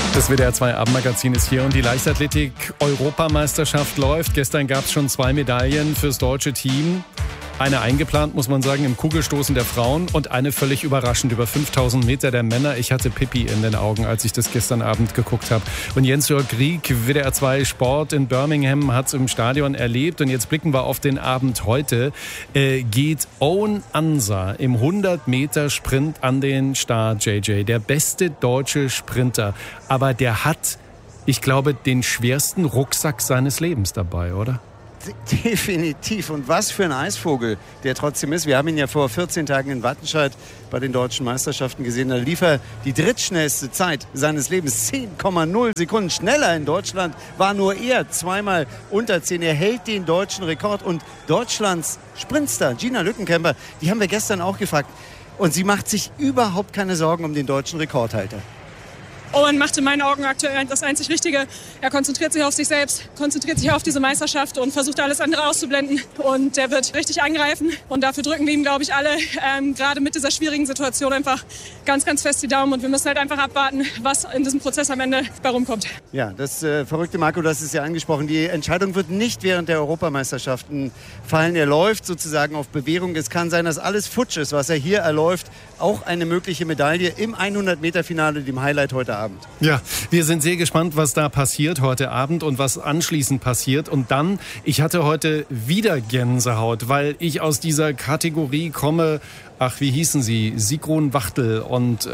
Das WDR 2 Abendmagazin ist hier und die Leichtathletik-Europameisterschaft läuft. Gestern gab es schon 2 Medaillen fürs deutsche Team. Eine eingeplant, muss man sagen, im Kugelstoßen der Frauen und eine völlig überraschend über 5000 Meter der Männer. Ich hatte Pipi in den Augen, als ich das gestern Abend geguckt habe. Und Jens-Jörg Grieg, WDR 2 Sport in Birmingham, hat es im Stadion erlebt. Und jetzt blicken wir auf den Abend heute. Geht Owen Ansa im 100-Meter-Sprint an den Start, JJ. Der beste deutsche Sprinter. Aber der hat, ich glaube, den schwersten Rucksack seines Lebens dabei, oder? Definitiv. Und was für ein Eisvogel der trotzdem ist. Wir haben ihn ja vor 14 Tagen in Wattenscheid bei den deutschen Meisterschaften gesehen. Da lief er die drittschnellste Zeit seines Lebens. 10,0 Sekunden schneller in Deutschland war nur er. Zweimal unter 10. Er hält den deutschen Rekord. Und Deutschlands Sprintstar Gina Lückenkämper, die haben wir gestern auch gefragt. Und sie macht sich überhaupt keine Sorgen um den deutschen Rekordhalter. Owen macht in meinen Augen aktuell das einzig Richtige. Er konzentriert sich auf sich selbst, konzentriert sich auf diese Meisterschaft und versucht alles andere auszublenden. Und der wird richtig angreifen. Und dafür drücken wir ihm, glaube ich, alle, gerade mit dieser schwierigen Situation, einfach ganz, ganz fest die Daumen. Und wir müssen halt einfach abwarten, was in diesem Prozess am Ende bei rumkommt. Ja, das verrückte, Marco, das ist ja angesprochen. Die Entscheidung wird nicht während der Europameisterschaften fallen. Er läuft sozusagen auf Bewährung. Es kann sein, dass alles futsch ist, was er hier erläuft. Auch eine mögliche Medaille im 100-Meter-Finale, dem Highlight heute Abend. Ja, wir sind sehr gespannt, was da passiert heute Abend und was anschließend passiert. Und dann, ich hatte heute wieder Gänsehaut, weil ich aus dieser Kategorie komme, wie hießen sie? Sigrun Wachtel und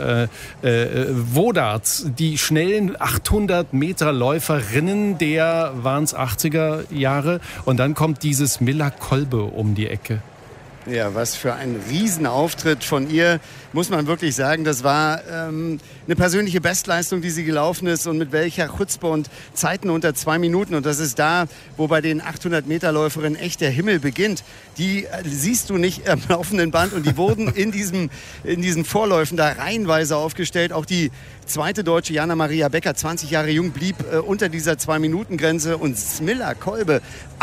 Wodarts, die schnellen 800-Meter-Läuferinnen der, waren es 80er Jahre. Und dann kommt dieses Milla Kolbe um die Ecke. Ja, was für ein Riesenauftritt von ihr, muss man wirklich sagen. Das war eine persönliche Bestleistung, die sie gelaufen ist und mit welcher Chutzpe und Zeiten unter 2 Minuten. Und das ist da, wo bei den 800-Meter-Läuferinnen echt der Himmel beginnt. Die siehst du nicht am laufenden Band und die wurden in diesen Vorläufen da reihenweise aufgestellt. Auch die zweite Deutsche, Jana Maria Becker, 20 Jahre jung, blieb unter dieser 2-Minuten-Grenze. Und Smilla Kolbe,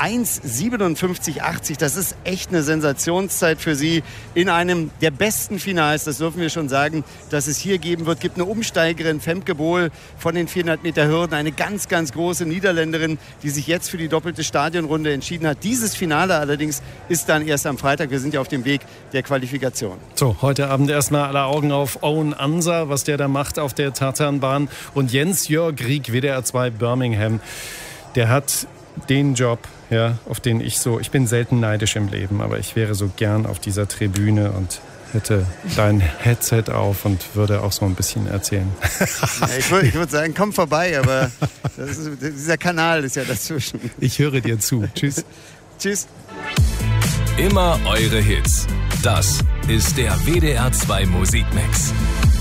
1,57,80. Das ist echt eine Sensationszeit für sie in einem der besten Finals. Das dürfen wir schon sagen, dass es hier geben wird. Gibt eine Umsteigerin, Femke Bohl, von den 400 Meter Hürden. Eine ganz, ganz große Niederländerin, die sich jetzt für die doppelte Stadionrunde entschieden hat. Dieses Finale allerdings ist dann erst am Freitag. Wir sind ja auf dem Weg der Qualifikation. So, heute Abend erstmal alle Augen auf Owen Ansa, was der da macht auf der Tarzanbahn. Und Jens-Jörg Grieg, WDR 2 Birmingham, der hat den Job, ja, auf den ich bin selten neidisch im Leben, aber ich wäre so gern auf dieser Tribüne und hätte dein Headset auf und würde auch so ein bisschen erzählen. Ja, ich würde sagen, komm vorbei, aber dieser Kanal ist ja dazwischen. Ich höre dir zu. Tschüss. Tschüss. Immer eure Hits. Das ist der WDR 2 Musikmix.